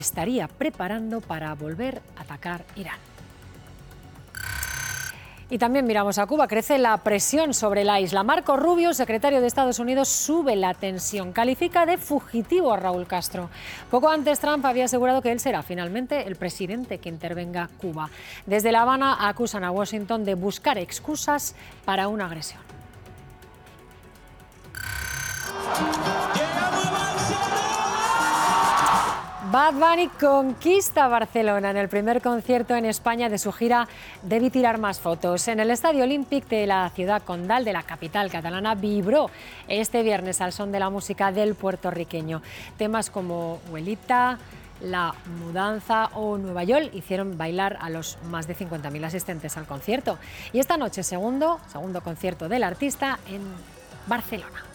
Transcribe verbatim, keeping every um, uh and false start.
estaría preparando para volver a atacar Irán. Y también miramos a Cuba. Crece la presión sobre la isla. Marco Rubio, secretario de Estados Unidos, sube la tensión. Califica de fugitivo a Raúl Castro. Poco antes, Trump había asegurado que él será finalmente el presidente que intervenga Cuba. Desde La Habana acusan a Washington de buscar excusas para una agresión. Bad Bunny conquista Barcelona en el primer concierto en España de su gira Debí tirar más fotos. En el Estadio Olímpic de la ciudad condal de la capital catalana vibró este viernes al son de la música del puertorriqueño. Temas como Huelita, La Mudanza o Nueva York hicieron bailar a los más de cincuenta mil asistentes al concierto. Y esta noche, segundo, segundo concierto del artista en Barcelona.